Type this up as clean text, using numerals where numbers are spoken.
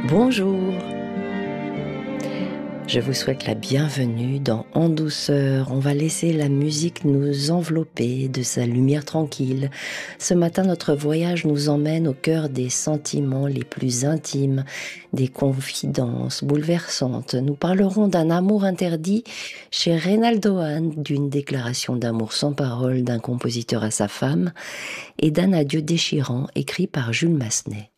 Bonjour, je vous souhaite la bienvenue dans En douceur. On va laisser la musique nous envelopper de sa lumière tranquille. Ce matin, notre voyage nous emmène au cœur des sentiments les plus intimes, des confidences bouleversantes. Nous parlerons d'un amour interdit chez Reynaldo Hahn, d'une déclaration d'amour sans parole d'un compositeur à sa femme et d'un adieu déchirant écrit par Jules Massenet.